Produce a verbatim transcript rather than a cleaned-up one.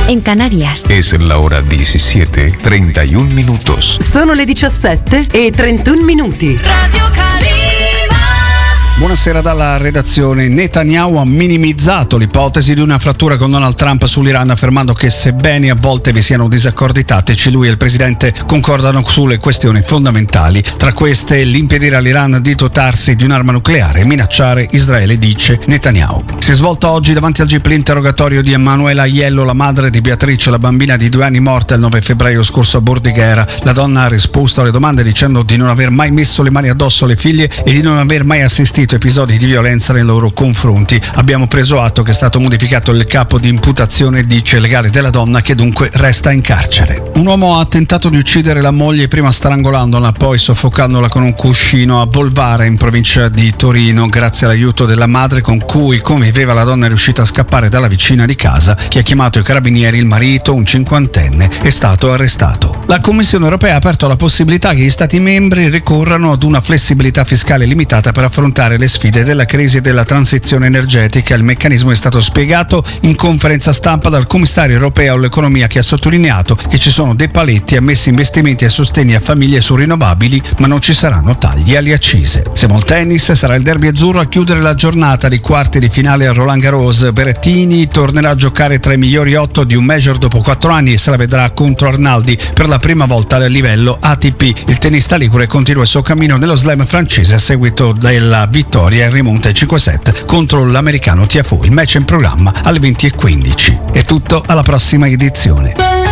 en Canarias. Es la hora diecisiete, treinta y un minutos. Sono le diciassette e trentuno minuti. Radio Calima. Buonasera dalla redazione. Netanyahu ha minimizzato l'ipotesi di una frattura con Donald Trump sull'Iran, affermando che sebbene a volte vi siano disaccordi tattici, lui e il presidente concordano sulle questioni fondamentali. Tra queste, l'impedire all'Iran di dotarsi di un'arma nucleare e minacciare Israele, dice Netanyahu. Si è svolto oggi davanti al G I P l'interrogatorio di Emanuela Aiello, la madre di Beatrice, la bambina di due anni morta il nove febbraio scorso a Bordighera. La donna ha risposto alle domande dicendo di non aver mai messo le mani addosso alle figlie e di non aver mai assistito episodi di violenza nei loro confronti. Abbiamo preso atto che è stato modificato il capo di imputazione, dice legale della donna, che dunque resta in carcere. Un uomo ha tentato di uccidere la moglie, prima strangolandola, poi soffocandola con un cuscino a Bolvara, in provincia di Torino. Grazie all'aiuto della madre con cui conviveva, la donna è riuscita a scappare dalla vicina di casa, che ha chiamato i carabinieri. Il marito, un cinquantenne, è stato arrestato. La Commissione europea ha aperto la possibilità che gli Stati membri ricorrano ad una flessibilità fiscale limitata per affrontare le sfide della crisi e della transizione energetica. Il meccanismo è stato spiegato in conferenza stampa dal commissario europeo all'economia, che ha sottolineato che ci sono dei paletti ammessi investimenti e sostegni a famiglie su rinnovabili, ma non ci saranno tagli alle accise. Siamo al tennis, sarà il derby azzurro a chiudere la giornata di quarti di finale a Roland Garros. Berrettini tornerà a giocare tra i migliori otto di un major dopo quattro anni e se la vedrà contro Arnaldi per la prima volta a livello A T P. Il tennista ligure continua il suo cammino nello slam francese a seguito della vittoria in rimonta ai cinque set contro l'americano Tiafoe. Il match è in programma alle venti e quindici. È tutto, alla prossima edizione.